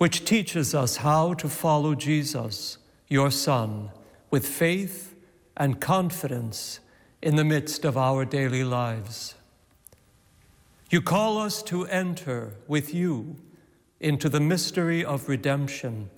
which teaches us how to follow Jesus, your Son, with faith and confidence in the midst of our daily lives. You call us to enter with you into the mystery of redemption